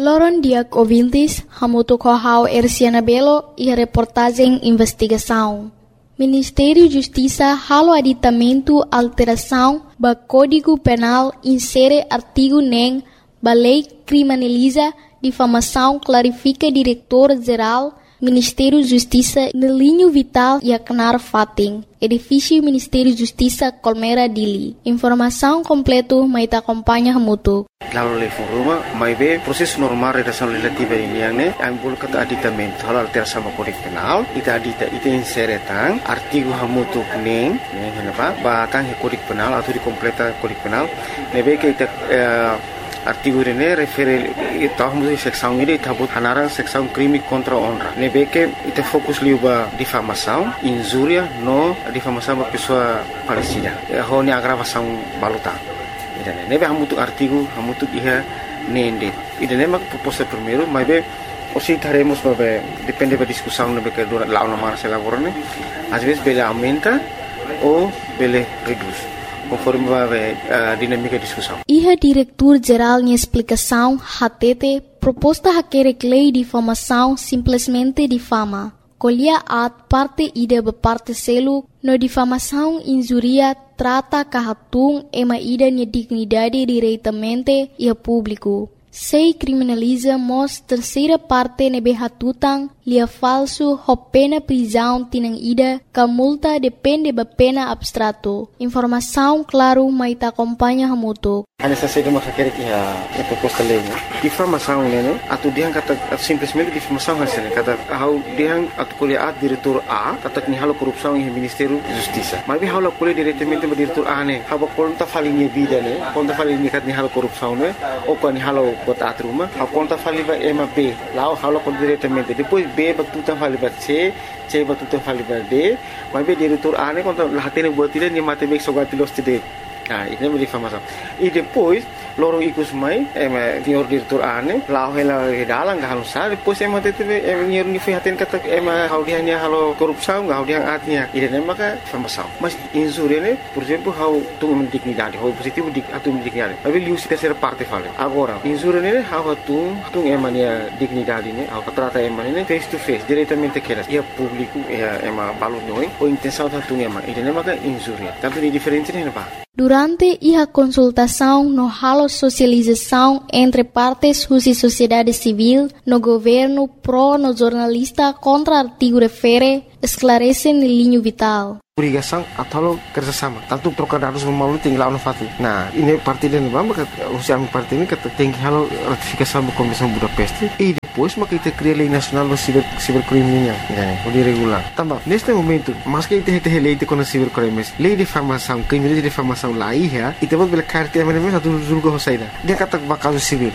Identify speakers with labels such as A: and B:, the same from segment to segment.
A: Loron Diak ouvintes, hamutu kohau Erciana Belo e a reportagem investigação. Ministério Justiça halo aditamento alteração ba Código Penal insere artigo nem ba lei criminaliza difamação clarifica diretor-geral Ministério Justiça no linho vital e Aknar Fating, edifício Ministério Justiça Colmera Dili. Informação completa mai ta acompanha hamutu.
B: Lalu level rumah, mai be proses normal redação legislativa ini yang ne, ambul kata aditamento hal alteração sama Kode Penal, ita insere tang artigo hamutu neng kenapa? Batang Kode Penal atau dikompleta Kode Penal, nebe ke ita artigo ini refere tahun seksão ini tabut hanarang seksão crime contra honra. Nebe ke ita fokus liuba difamação, injúria no difamação ba pessoa falecida. Ho ni agravação baluta. Nebe hamutu artigo hamutu iha nende. Ida nema proposta primeiro, mas be osi taremos babe depende da discussão nebe que dura lá na marcha laborane. Às vezes bele aumenta ou bele reduz. Conforme a dinâmica de discussão.
A: Iha diretor-geral em explicação, hatete, proposta haquerek lei de difamação simplesmente difama. Colhia at parte ida beparte selu, no difamação injuria trata kahatung ema ida ni dignidade diretamente e a público. Sei criminaliza mos terceira parte nebe hatutang lia falso ho pena prisão tinang ida ka multa depende ba pena abstrato. Informação claro mai ta acompanha hamutu.
B: Ana sa sede makakere a proposta lei. Difamação né? Atu diang kata simplesmente difamação hasil kata how diang atu kuliah diretor A kata ni halo korupsão em Ministério Justiça. Mas bi halo kuliah diretamente ba diretor A né. Haba konta falinha vida né. Konta falinha kat ni halo korupsão né. O ko ni halo bota atruma. Ha konta faliva ema B. Lao halo kon diretamente. Depois B batuta faliva C batuta faliva D. Mas bi diretor A né konta lahatene buat dia ni mate bek sogati los tide. Ini é difamação. E depois, lorong ikut mai, senhor diretor ane, lau hela dalang gak halus sah. Depois tete senhor ni fihatin kata hau dia ni halo korupsão, hau dia atnya. Ini nama ka difamação. Mas injúria ne, por exemplo, hau tu dignidade, hau positivo atu dignidade. Tapi lius terceira parte fala. Agora, injúria ne hau tu emania dignidade ne, hau trata emania face to face, diretamente kelas. Ia público, ia balu noi, ou intenção tu ema. Ini nama ka injúria. Tapi ni diferente ne apa?
A: Durante a consultação no halo socialização entre partes e sociedade civil, no governo pro no jornalista contra artigo refere, esclarece no linho vital.
B: Obrigação atau kerjasama. Tentu trocar dados melalui tinggal no fati. Nah, ini parti dan maka usia parti ini kata tinggi halo ratifikasi Konvensi Budapest e depois maka kita cria lei nacional do cibercrime né, o regular. Também neste momento, mas que kita lei de contra cibercrimes, lei de difamação, crime de difamação lá ia, e depois bela carta é mesmo satu julgo hosaida. Dia kata bakal civil,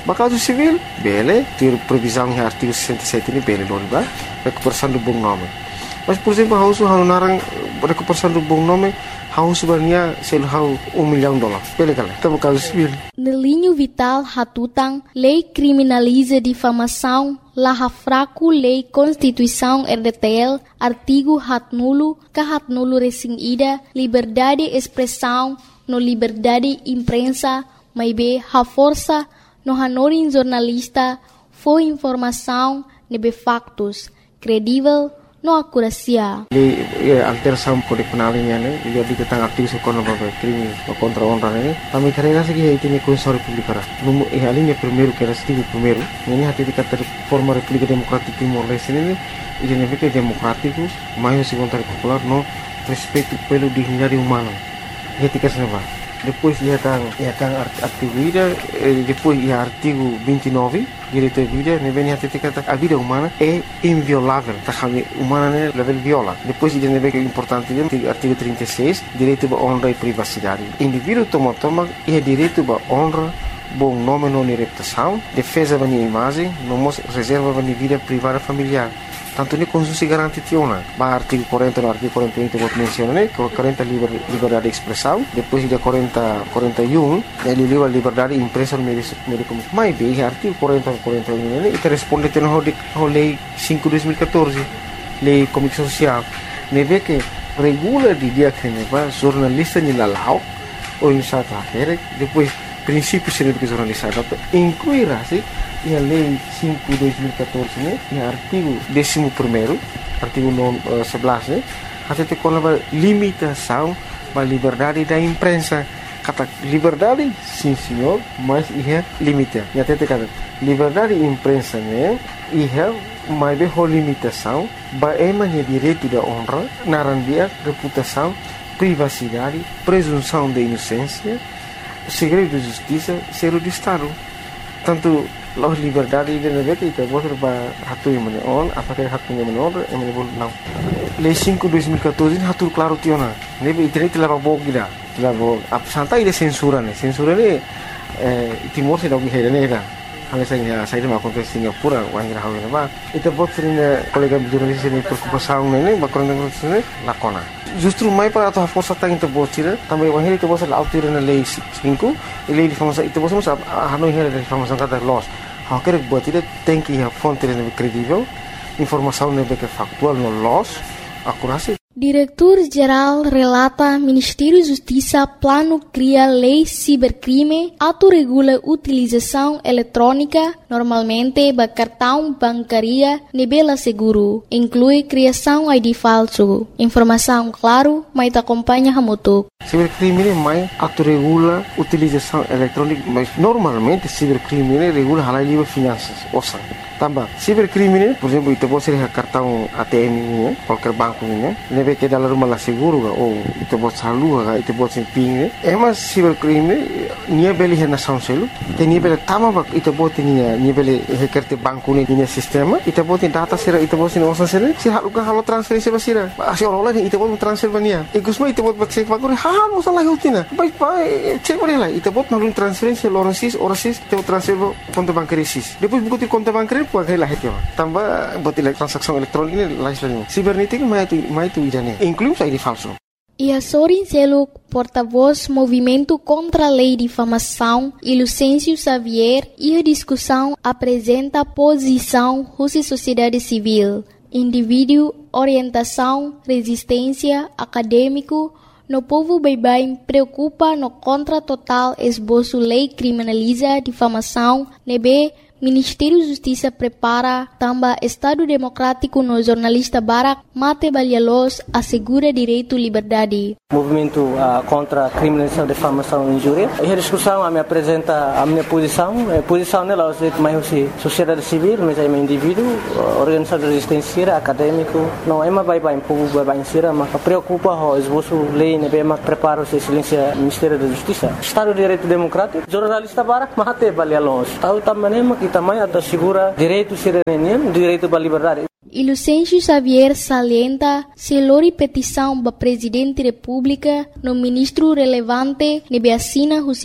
B: bele, ter previsão em artigo 67 ini bele loriba, recuperação do bom nome. Mas por exemplo, hausu narang recuperação do bom nome, hausu sebenarnya selhau $1 milhão. Bele kala, kita bakal civil.
A: No linho vital hatutang, lei criminaliza difamação, laha fraco lei Constituição RDTL, artigo hatnulo, kahatnulo resing ida, liberdade expressão, no liberdade imprensa, mai be ha força, no hanorin jornalista, foi informação, nebe factos, credível, no akurasia.
B: Alteração Kode Penal ini ne, jadi tentang artigo sekono babe crime contra honra ne. Kami karena segi itu ni Constituição Republicana. Numo a linha primeiro que era artigo primeiro, ini hati dikata forma República Democrática Timor-Leste ne, ini fica democrático, mais segundo popular no respeito pelo dignidade humana. Etika senava. Depois ia tang artigo ida, depois ia artigo 29, direito à vida, ne vem hati dikata a vida humana é inviolável, tá kami humana ne level viola. Depois ia ne vem importante artigo 36, direito à honra e privacidade. Indivíduo toma ia direito à honra, bom nome não reputação, defesa da minha imagem, não reserva da minha vida privada familiar. Tanto ni Constituição garante tiona. Ba artigo 40 no artigo 41 que menciona né, 40 liberdade de expressão, depois de 41 ele liba liberdade de imprensa no meio comunicação. Mas bem, artigo 40 41 né, ele responde tendo a lei 5/2014, lei comunicação social. Neve que regula de dia que neva jornalista ni lalau ou em sata depois princípios de jornalismo, incluirá a Lei 5/2014, né, no artigo 11º, artigo 11, até com a limitação da liberdade da imprensa. Kata liberdade, sim senhor, mas é limita. E até kata liberdade da imprensa, né, mas é limitação, é direito da honra, narandia, reputação, privacidade, presunção de inocência, segredo de justiça, segredo de Estado. Tanto a liberdade de negara itu boleh hatu yang mana on, apakah hatu yang mana on, yang mana boleh não. Lei 5/2014 hatu claro tiona. Nebe internet telah bawa kita, telah bawa. Santai de censura ne, Timor se dah berhenti ne. Hal saya dah makan ke Singapura, wang kira hawa nama. Itu buat sering kolega jurnalis ini preocupação ne, bakal ne lakona. Justru mai para atau força tang itu buat sih, tambah wang itu buat sel autir na lei 5, lei di famosa itu buat semua hanoi hera di famosa kata loss. Hal kira buat itu tem que a fonte ne credível, informação ne que factual no loss, akurasi.
A: Diretor-Geral relata Ministério Justiça plano cria lei cibercrime, autorregula utilização eletrônica, normalmente ba cartão bancária nebela seguro, inclui criação ID falso. Informação claro, mas acompanha hamutuk.
B: Cibercrime mais autorregula utilização eletrônica, mas normalmente cibercrime regula halal livre finanças, osan. Tambah, cibercrime, por exemplo, itu pode ser cartão ATM ini, qualquer banco ini, nebe que dalam rumah lah seguro ga, ou itu pode salua ga, itu pode simping ini. Emas cibercrime, nia beli hena sound selu, nia beli tama bak, itu pode nia beli hekerte banco ini, nia sistema, itu pode data sira, itu pode osan sira, si haluka halo transferensi basira, asi orang itu pode transfer bania. Ikusma itu pode cek bakuri, hal osan lagi utina, baik cek beri lah, itu pode nalun transferensi orasis, itu transfer konto bankari sis. Depois buku konto bankari pakai lah itu, tambah buat transaksi elektronik ini lain. Cibernética mais itu idane, inclui ID falso.
A: E Sorin Seluk, porta-voz Movimento contra a Lei de Difamação, e Lucêncio Xavier, e a discussão apresenta posição Rússia Sociedade Civil, indivíduo, orientação, resistência, acadêmico, no povo bem preocupa no contra total esboço lei criminaliza difamação, nebe Ministério Justiça prepara também Estado Democrático no jornalista Barak Mate Balialos assegura direito à liberdade.
C: Movimento contra a criminalização, difamação e injúria. E a discussão me apresenta a minha posição. A posição nela é mais sociedade civil, mas é um indivíduo, organização de resistência, acadêmico. Não é mais bem povo bem sira, mas preocupa o esboço lei, né, bem mais prepara o silêncio Ministério da Justiça. Estado de Direito Democrático, jornalista Barak Mate Balialos. Tahu também também assegura direito à cidadania, direito à liberdade.
A: E Lucêncio Xavier salienta se lori petição da Presidente da República no ministro relevante nebe assina os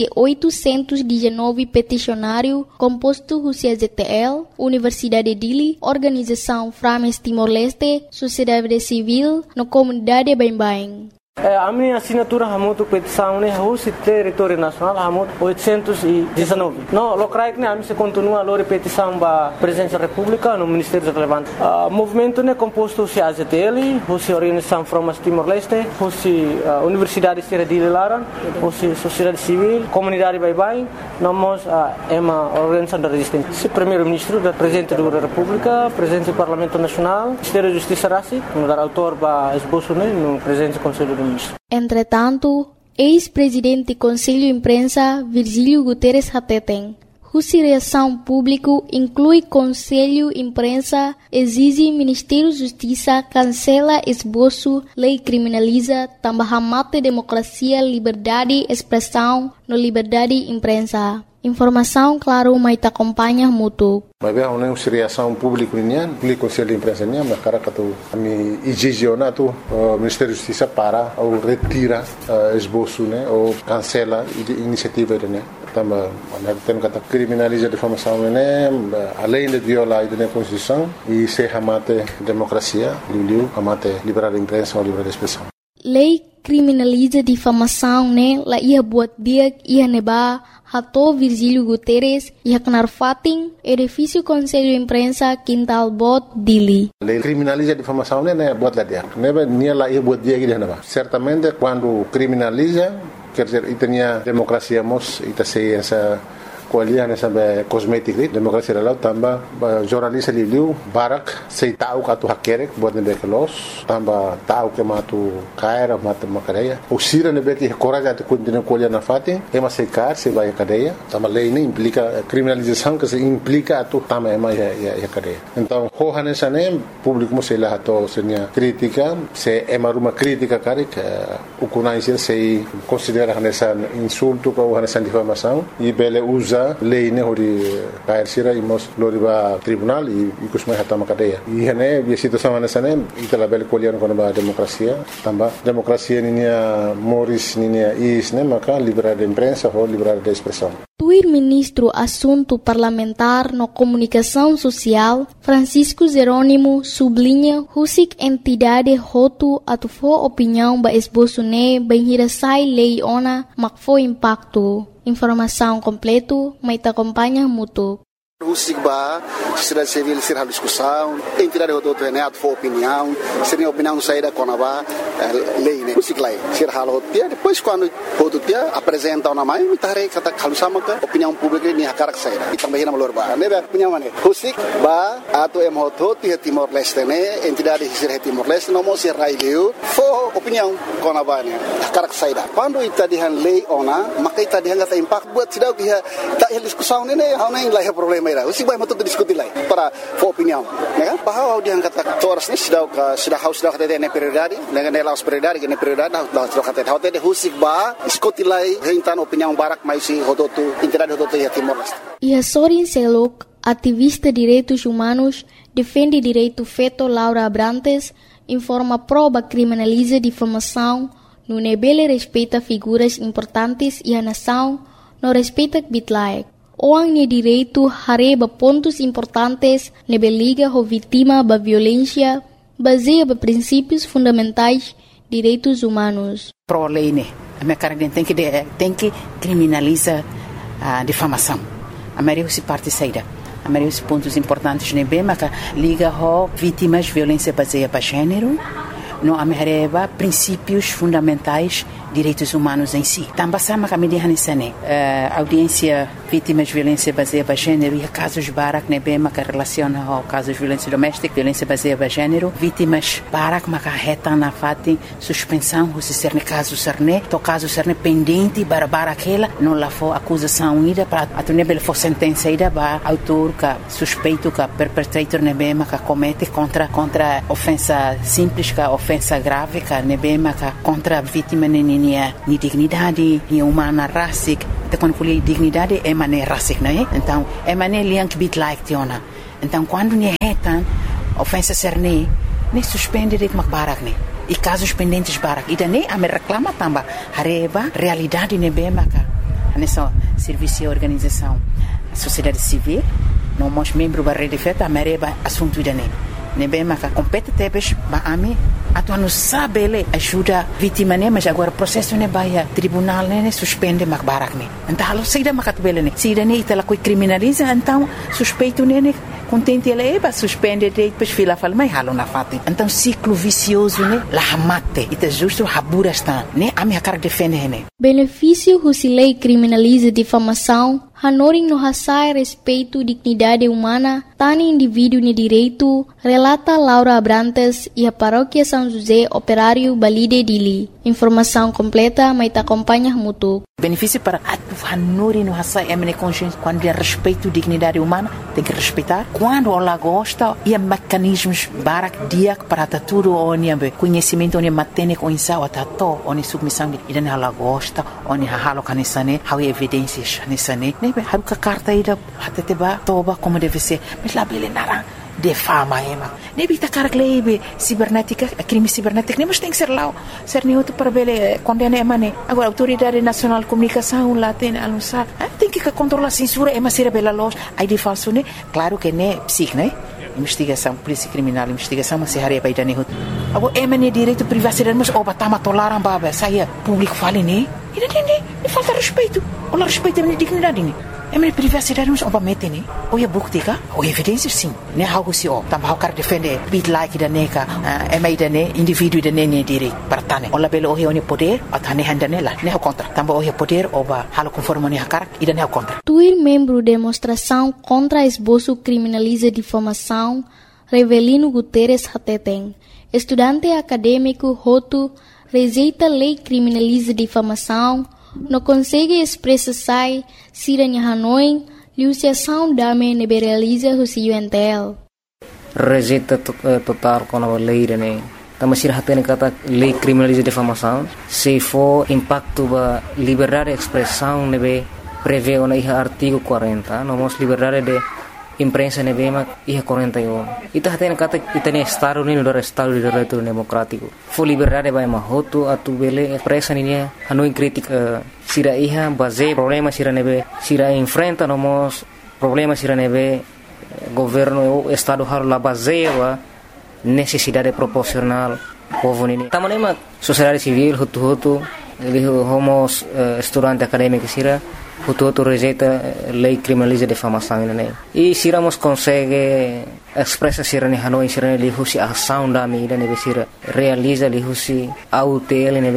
A: 819 peticionário composto os ZTL, Universidade Dili, Organização Frames Timor-Leste, Sociedade Civil, no comunidade Bem-Bem.
C: A minha assinatura hamutu petição ne hoje território nacional hamutu 819. No, locais ne a se continua a lori petição ba presença da República no Ministério relevante. Movimento ne composto se AZTL, hoje Organização Frames Timor-Leste, hoje Universidade de Laran, hoje Sociedade Civil, Comunidade Bem-Bem, nós é uma organização da resistência. Primeiro-Ministro da Presidente da República, Presidente do Parlamento Nacional, Ministério da Justiça Rassi, no dar autor ba esboço ne no Presidente do Conselho do
A: Entretanto, ex-presidente do Conselho de Imprensa, Virgílio Guterres Hateten, cuja reação pública inclui Conselho de Imprensa, exige Ministério da Justiça cancela esboço, lei criminaliza, também mate democracia, liberdade, expressão, no liberdade de imprensa. Informação, claro, mas te acompanha muito.
D: Mas bem, uma reação pública nian, o Conselho de Imprensa nian, mas cara que tu me exige tu Ministério da Justiça para ou retira esboço, né, ou cancela iniciativa, né. Também, tem que criminalizar a difamação, né, além de violar a Constituição e se amate democracia, amate liberdade de imprensa ou liberdade de expressão.
A: Lei criminaliza difamação, né? La ia buat dia ia neba hato Virgílio Guterres ia kenar fating edifício Conselho de Imprensa Quintal Bot Dili.
D: Lei criminaliza difamação, né? Buat lá dia. Neba nia la ia buat dia que neba. Certamente quando criminaliza quer dizer, itania demokrasia mos ita sei essa kualian essa kosmetik demokrasia lalau tamba jornalista liu barak sei tahu katu hakerek buat nebe kelos tamba tahu ke matu kaira matu makadeia usira nebe que coragem atu continua kualian na fati ema sei kar sei vai cadeia tamba lei nem implica criminalização que se implica atu tamba ema ya cadeia então hohanesa nem público sei lá to senia crítica se ema uma crítica karek ukunaisia sei considera hanesa insulto ou hanesa difamação e bele usa lei ne hori kair sira imos loriba tribunal e kusmai hatama cadeia e hene bi situação hanesa nem itala bele kolian kono ba demokrasia tamba demokrasia ninia moris ninia is ne maka liberdade de imprensa ou liberdade de expressão.
A: O ministro Assunto Parlamentar no Comunicação Social, Francisco Jerônimo, sublinha husik entidade hotu atufo opinião ba esboço ne banhirasai lei ona makfo impacto. Informação completo, mas te acompanha mútuo.
E: Husik ba, sociedade civil ser a discussão, entidade hotu neat for opinião, seria opinião saída com a lei né, husik lei, ser halo dia depois quando hotu dia apresenta uma mãe, me tarei kata kalusama ka opinião pública ni hakarak saída, e também na melhor ba, né opinião mana, husik ba ato em hotu dia Timor Leste né, entidade ser Timor Leste não mo ser raileu, for opinião com a ba né, hakarak saída. Quando ita dihan lei ona, maka ita dihan kata impact buat sidau dia tak diskusão né, hau nem lah problema Usik vai matu diskutir lai para opinião, né? Bahwa dia kata toras ni sudah haus sudah kata ne prioridade, dengan nelas prioridade, ne prioridade sudah kata hau te husik ba diskutir lai hentan opinião barak mai si hototu entidade hototu ya Timor Leste.
A: E a Sorin Selok, ativista de direitos humanos, defende direito feto Laura Abrantes, informa proba criminaliza difamação, no nebele respeita figuras importantes e a nação não respeita bitlaek. Orang ni direito hareba pontos importantes nebe liga ho vítima ba violência baseia ba princípios fundamentais direitos humanos.
F: Pro lei né, a minha cara tem que criminalizar a difamação. A maioria se parte saída. A maioria dos pontos importantes nebe mas liga ho vítimas violência baseia ba gênero. No amereba princípios fundamentais direitos humanos em si. Também sama kami di hanisane audiência vítimas de violência baseada em gênero e casos barak nebe maka relaciona ao casos de violência doméstica, violência baseada em gênero, vítimas barak maka reta na fati suspensão se ser caso serne, to caso serne pendente para aquela não lá for acusação ida para atunebel for sentença ida ba autor ka suspeito ka perpetrator nebe maka comete contra ofensa simples ka ofensa grave ka nebe maka contra vítima ni dignidade, ni humana racic, então quando falei dignidade é maneira racic, não é? Então é maneira liang bit like tiona. Então quando ni retan ofensa serne, nem suspende de barak ne. E casos pendentes barak, e daí a me reclama tamba hareba realidade nebe maka. Nessa serviço e organização, sociedade civil, não mos membro da rede feta, a mereba assunto dane. Nebe maka compete tebes ba ami atu não sabe ele ajuda vítima né mas agora processo né baia tribunal né suspende mak barak né então halo saída makat bele né saída né itala coi criminaliza então suspeito né contente ele ba suspende depois fila fala mai halo na fati então ciclo vicioso né la mate ita justo habura está né ami hakar defende né
A: benefício husilei criminaliza difamação hanoring no hasai respeito dignidade humana tani indivíduo ni direito relata Laura Abrantes e a paróquia São José Operário Balide Dili. Informação completa, mas te acompanha mútuo.
F: Benefício para a hanori no hasai é consciência quando é respeito dignidade humana tem que respeitar quando ela gosta e mecanismos barak dia para tudo onde conhecimento onde matene com isso atato onde submissão e dan ela gosta onde halo kanisane how evidências nisane ne haruka carta ida hateba toba como deve ser mas lá bele nara defama ema nebi takar klebe cibernética crime cibernético nem mas tem que ser lá ser nem outro para bele condena emane agora autoridade nacional de comunicação lá tem anunciar tem que controlar a censura ema ser bela loja aí de falso né claro que né psic né investigação polícia criminal investigação mas se haria para idane agora emane direito privacidade mas oba tama tolaram baba saia público fale né e falta respeito ou respeito a minha dignidade né Emre privacidade não oba mete ni. O ia bukti ka? O evidência sim. Ne hau si o. Tamba hau kar defender bit like da neka. Emai da ne indivíduo da ne diri partane. Ola belo o oni poder atane handane la. Ne hau contra. Tamba o ia poder oba halo conforme ni hakar ida ne hau contra.
A: Tuir membro demonstração contra esboço criminaliza difamação Revelino Guterres Hateten. Estudante acadêmico Hotu rejeita lei criminaliza difamação, não consegue expressar siranya Hanoi, liusiação dame neberaliza husiuentel.
G: Rejeita total com a lei, né? Tama sira hatene kata lei criminaliza difamação, se for impacto ba liberdade de expressão nebe prevê ona iha artigo 40, nomos liberdade de imprensa nebema iha 41. Ita hatene kata itane estado ni do estado de direito democrático. Fo liberdade ba mahoto atu bele expressa ni Hanoi crítica sira iha base problema sira nebe sira enfrenta nomos problema sira nebe governo o estado har la base wa necessidade proporcional povo ni. Tamanema sociedade civil hutu homos estudante acadêmico sira hutu rejeita lei criminaliza difamação né. E siramos consegue expressa sira ni Hanoi sira li husi ação da mídia ne sira realiza li husi autel ne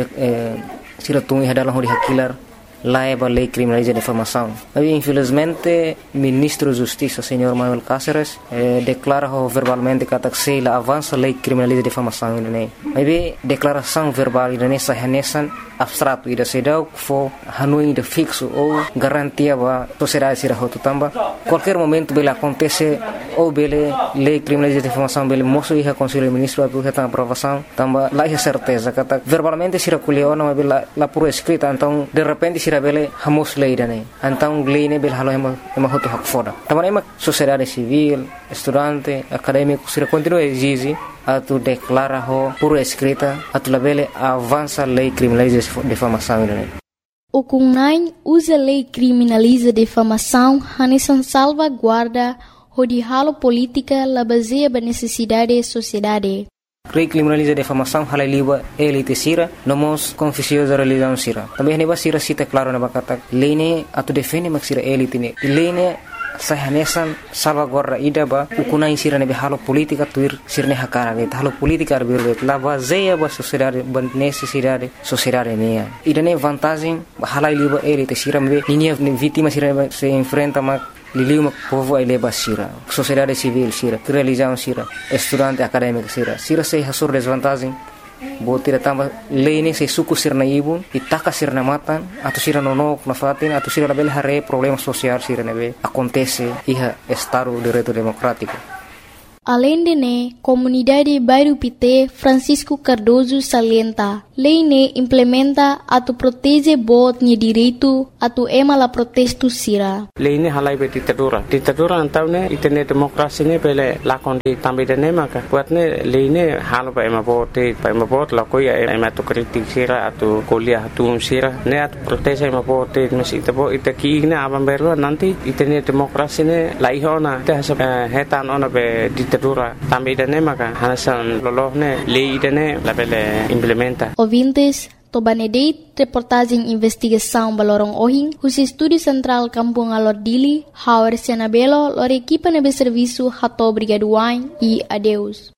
G: sira tungi hadalah hori hakilar laiba lei criminaliza difamação. Mas infelizmente ministro de Justiça senhor Manuel Cáceres declara verbalmente que la avança lei criminaliza difamação né. Mas declaração verbal ne sahanesan abstrato ida sedau fo Hanoi de fixo ou garantia ba sociedade sira hotu tamba qualquer momento bela acontece ou bele lei criminaliza difamação bele moço iha conselho ministro apresenta aprovação tamba lá é certeza kata verbalmente sira kuliona mas bela la por escrita então de repente sira bele hamos lei dane então lei ne bele halo ema hotu hak foda tamba ema sociedade civil estudante acadêmico sira continua exige atu declara ho por escrita atu labele avança lei criminaliza difamação né.
A: O CUNAI usa lei criminaliza difamação hanesan salvaguarda de halo política la baseia ba necessidade sociedade.
G: Lei criminaliza difamação halaliba elite sira nomos confusiosa religião sira. Também neba sira cita claro na bakata lei ne atu defende mak sira elite ne. Lei ne sahanesan salvaguarda ida ba ukuna insira nebe halo politika tuir sirne hakara ne halo politika arbirbe la baseia ba sociedade ba necessidade sociedade ne ida ne vantagem halai liba elite sira mbe ninia vítima sira se enfrenta ma liliu povo ai leba sira sociedade civil sira religião sira estudante acadêmico sira se hasur desvantagem botira tamba lei se suku sirna ibu itaka sirna matan atau sira nonok na fatin atau sira label hare problema social sira nebe acontece iha estado de direito democrático.
A: Além de ne, comunidade Bairro Pité Francisco Cardoso salienta, lei ne implementa atu protege bot ni direito atu ema la protesto sira.
C: Lei ne halai be ditadura antau ne itene demokrasi ne bele lakon di tambe de ne maka buat ne lei ne halo ba ema bot la ko ya ema to kritik sira atu kuliah atu sira ne atu protege ema bot mesi tabo itaki ne abam beru nanti itene demokrasi ne laihona te hetan ona be ditadura tambe de ne maka hanasan lolohne lei de ne la bele implementa.
A: Ouvintes, Tobanedeit, reportagem investigação Balorong Ohing, os Estúdio Central Kampung Alordili, Hauer Senabelo, lor equipa nebe serviço Hato Brigaduain e adeus.